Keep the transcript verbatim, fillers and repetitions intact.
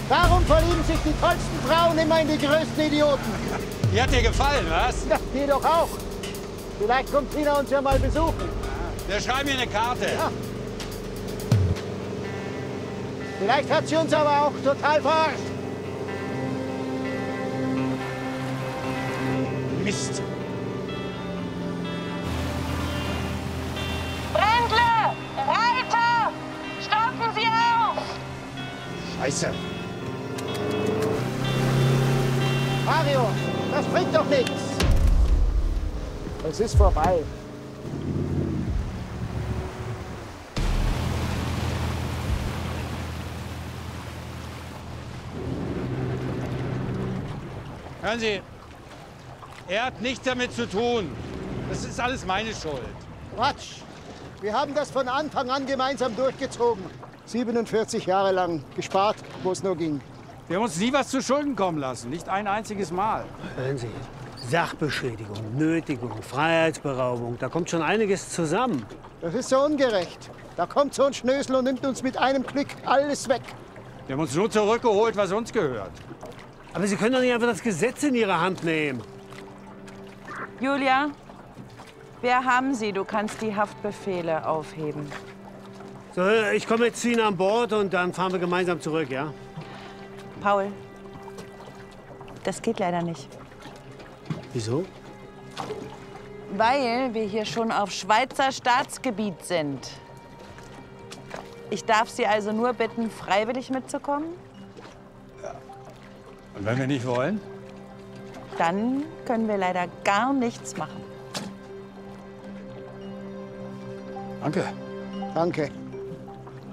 Warum verlieben sich die tollsten Frauen immer in die größten Idioten? Die hat dir gefallen, was? Ja, die doch auch. Vielleicht kommt Tina uns ja mal besuchen. Wir schreiben ihr eine Karte. Ja. Vielleicht hat sie uns aber auch total verarscht. Mist. Brändle! Reiter! Stocken Sie auf! Scheiße. Mario, das bringt doch nichts. Es ist vorbei. Hören Sie, er hat nichts damit zu tun. Das ist alles meine Schuld. Quatsch. Wir haben das von Anfang an gemeinsam durchgezogen. siebenundvierzig Jahre lang gespart, wo es nur ging. Wir haben uns nie was zu Schulden kommen lassen. Nicht ein einziges Mal. Hören Sie, Sachbeschädigung, Nötigung, Freiheitsberaubung, da kommt schon einiges zusammen. Das ist so ungerecht. Da kommt so ein Schnösel und nimmt uns mit einem Klick alles weg. Wir haben uns nur zurückgeholt, was uns gehört. Aber Sie können doch nicht einfach das Gesetz in Ihre Hand nehmen. Julia, wir haben sie. Du kannst die Haftbefehle aufheben. So, ich komme jetzt zu Ihnen an Bord und dann fahren wir gemeinsam zurück, ja? Paul, das geht leider nicht. Wieso? Weil wir hier schon auf Schweizer Staatsgebiet sind. Ich darf Sie also nur bitten, freiwillig mitzukommen. Und wenn wir nicht wollen? Dann können wir leider gar nichts machen. Danke. Danke.